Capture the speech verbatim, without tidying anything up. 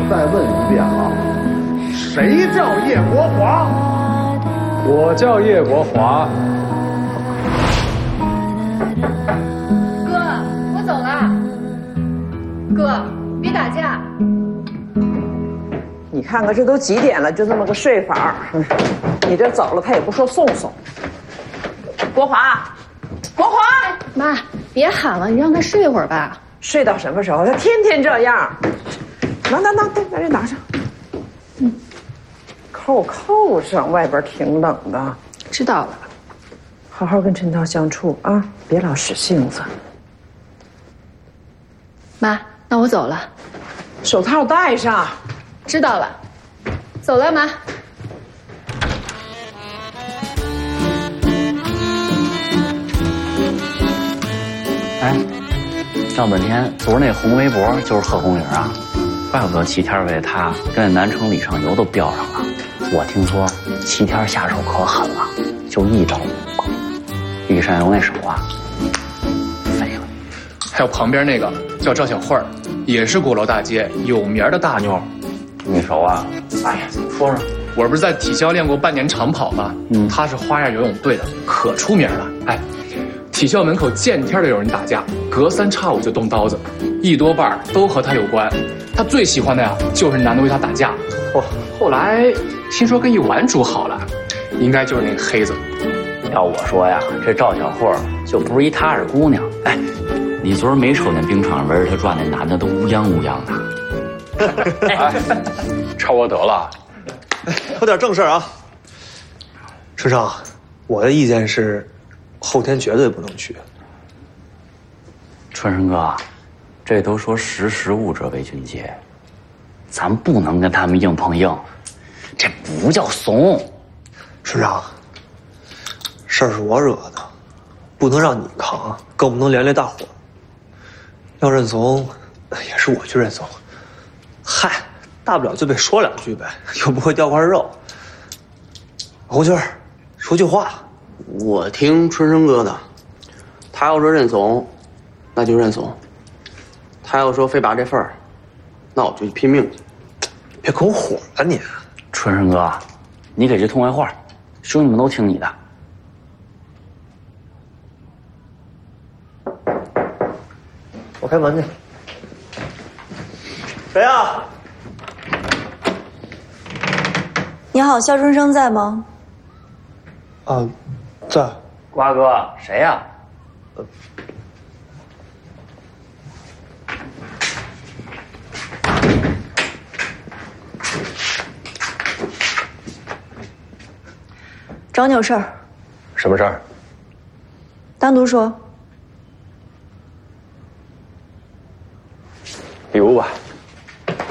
再问一遍啊，谁叫叶国华？ 我叫叶国华。 哥，我走了。哥，别打架。 你看看这都几点了，就这么个睡法，你这走了他也不说送送。国华，国华， 妈，别喊了，你让他睡会儿吧。 睡到什么时候？他天天这样。拿拿拿，把这拿上。嗯，扣扣上，外边挺冷的。 知道了。 好好跟陈涛相处啊，别老使性子。 妈，那我走了。 手套戴上。 知道了。走了，妈。 哎，闹半天，昨儿那红围脖就是贺红玲啊，怪不得齐天为他跟南城李尚游都飙上了。我听说齐天下手可狠了，就一招，李尚游那手啊，废了。 还有旁边那个叫赵小慧儿，也是鼓楼大街有名的大妞。 你熟啊？哎呀，说说。 我不是在体校练过半年长跑吗？嗯，她是花样游泳队的，可出名了。哎。体校门口见天的有人打架，隔三差五就动刀子，一多半都和他有关。他最喜欢的呀，就是男的为他打架。嚯、哦，后来听说跟一丸主好了，应该就是那个黑子。 要我说呀，这赵小慧就不是一踏实姑娘。哎，你昨儿没瞅见冰场围着他转那男的都乌泱乌泱的。 哎，超我得了。 说点正事啊，春生，我的意见是。后天绝对不能去。 春生哥，这都说识时务者为俊杰，咱不能跟他们硬碰硬，这不叫怂。 师长，事儿是我惹的，不能让你扛，更不能连累大伙。要认怂，也是我去认怂。嗨，大不了就被说两句呗，又不会掉块肉。红军，说句话。 我听春生哥的，他要说认怂，那就认怂；他要说非把这份儿，那我就去拼命去。 别拱火了你！ 春生哥，你给句痛快话，兄弟们都听你的。 我开门去。谁呀？ 你好，肖春生在吗？ 啊。在， 瓜哥，谁呀？呃， 找你有事儿。 什么事儿？ 单独说。 比如吧。